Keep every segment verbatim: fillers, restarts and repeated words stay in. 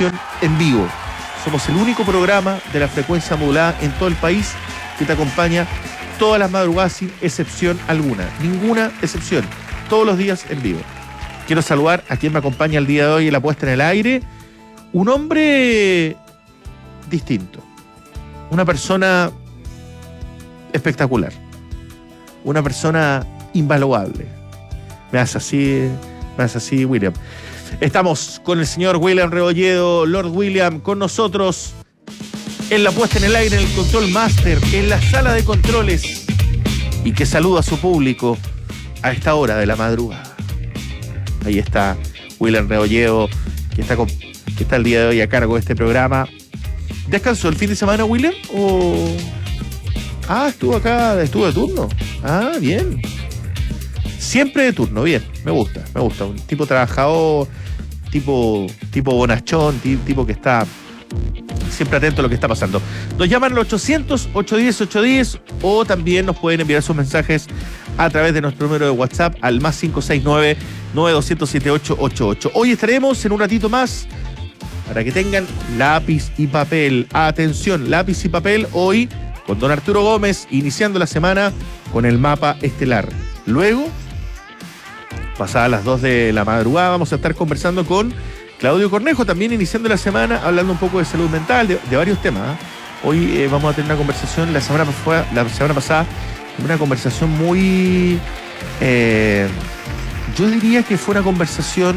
transmisión en vivo. Somos el único programa de la frecuencia modulada en todo el país que te acompaña todas las madrugadas sin excepción alguna. Ninguna excepción. Todos los días en vivo. Quiero saludar a quien me acompaña el día de hoy en la puesta en el aire. Un hombre distinto. Una persona espectacular. Una persona invaluable. Me hace así, me hace así, William. Estamos con el señor William Rebolledo, Lord William, con nosotros en la puesta en el aire, en el Control Master, en la sala de controles, y que saluda a su público a esta hora de la madrugada. Ahí está William Rebolledo, que está, con, que está el día de hoy a cargo de este programa. ¿Descansó el fin de semana, William? ¿O... Ah, estuvo acá, estuvo de turno. Ah, bien. Siempre de turno, bien, me gusta, me gusta. Un tipo trabajador, tipo, tipo bonachón, tipo que está siempre atento a lo que está pasando. Nos llaman al ochocientos, ochocientos diez, ochocientos diez o también nos pueden enviar sus mensajes a través de nuestro número de WhatsApp al más cinco seis nueve, nueve dos cero cero, siete ocho ocho ocho. Hoy estaremos en un ratito más para que tengan lápiz y papel. Atención, lápiz y papel hoy con don Arturo Gómez, iniciando la semana con el mapa estelar. Luego, pasadas las dos de la madrugada, vamos a estar conversando con Claudio Cornejo, también iniciando la semana, hablando un poco de salud mental, de, de varios temas. Hoy eh, vamos a tener una conversación, la semana, fue, la semana pasada, una conversación muy... Eh, yo diría que fue una conversación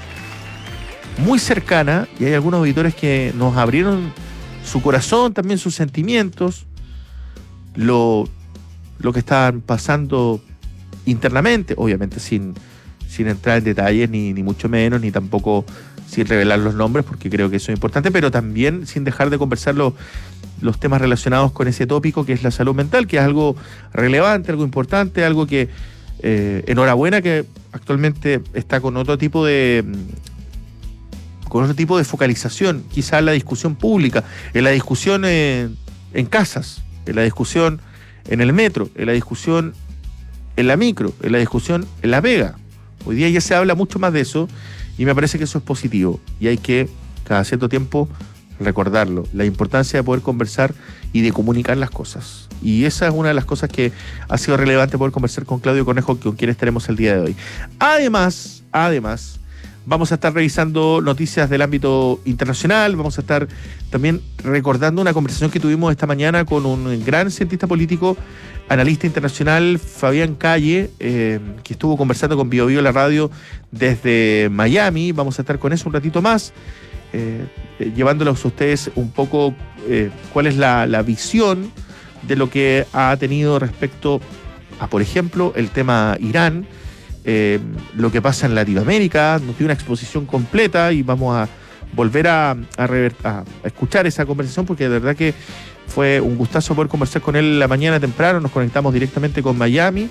muy cercana, y hay algunos auditores que nos abrieron su corazón, también sus sentimientos, lo, lo que estaban pasando internamente, obviamente sin, sin entrar en detalles, ni, ni mucho menos, ni tampoco sin revelar los nombres, porque creo que eso es importante, pero también sin dejar de conversar los, los temas relacionados con ese tópico que es la salud mental, que es algo relevante, algo importante, algo que, eh, enhorabuena que actualmente está con otro tipo de con otro tipo de focalización, quizás en la discusión pública, en la discusión en, en casas, en la discusión en el metro, en la discusión en la micro, en la discusión en la pega. Hoy día ya se habla mucho más de eso y me parece que eso es positivo y hay que cada cierto tiempo recordarlo, la importancia de poder conversar y de comunicar las cosas. Y esa es una de las cosas que ha sido relevante poder conversar con Claudio Cornejo, con quien estaremos el día de hoy. Además, además, vamos a estar revisando noticias del ámbito internacional, vamos a estar también recordando una conversación que tuvimos esta mañana con un gran cientista político, analista internacional, Fabián Calle, eh, que estuvo conversando con Bio Bio la radio desde Miami. Vamos a estar con eso un ratito más, eh, eh, llevándolos a ustedes un poco eh, cuál es la, la visión de lo que ha tenido respecto a, por ejemplo, el tema Irán, eh, lo que pasa en Latinoamérica. Nos dio una exposición completa y vamos a volver a, a, rever, a, a escuchar esa conversación, porque de verdad que fue un gustazo poder conversar con él la mañana temprano. Nos conectamos directamente con Miami.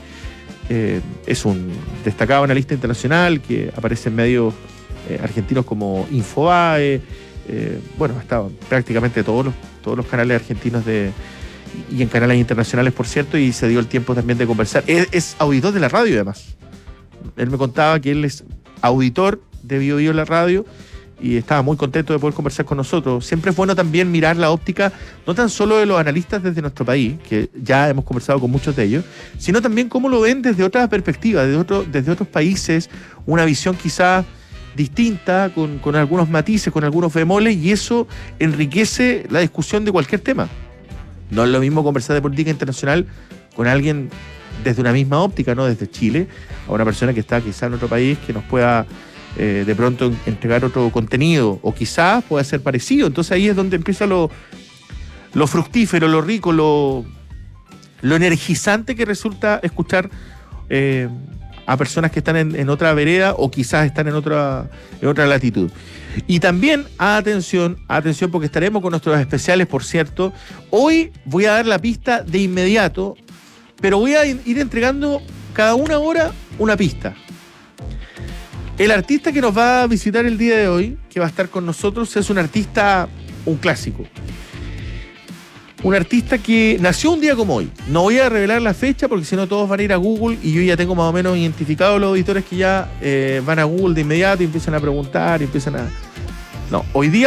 Eh, es un destacado analista internacional que aparece en medios eh, argentinos como Infobae. Eh, bueno, ha estado prácticamente todos los, todos los canales argentinos de, y en canales internacionales, por cierto, y se dio el tiempo también de conversar. Es, es auditor de la radio, además. Él me contaba que él es auditor de Bio Bio la radio y estaba muy contento de poder conversar con nosotros. Siempre es bueno también mirar la óptica, no tan solo de los analistas desde nuestro país, que ya hemos conversado con muchos de ellos, sino también cómo lo ven desde otra perspectiva, desde, otro, desde otros países, una visión quizás distinta, con, con algunos matices, con algunos bemoles, y eso enriquece la discusión de cualquier tema. No es lo mismo conversar de política internacional con alguien desde una misma óptica, no desde Chile, a una persona que está quizás en otro país que nos pueda eh, de pronto entregar otro contenido, o quizás pueda ser parecido. Entonces ahí es donde empieza lo, lo fructífero, lo rico, lo, lo energizante que resulta escuchar eh, a personas que están en, en otra vereda o quizás están en otra, en otra latitud. Y también, atención, atención, porque estaremos con nuestros especiales, por cierto. Hoy voy a dar la pista de inmediato, pero voy a ir entregando cada una hora una pista. El artista que nos va a visitar el día de hoy, que va a estar con nosotros, es un artista, un clásico. Un artista que nació un día como hoy. No voy a revelar la fecha porque si no todos van a ir a Google y yo ya tengo más o menos identificados los auditores que ya eh, van a Google de inmediato y empiezan a preguntar y empiezan a... No, hoy día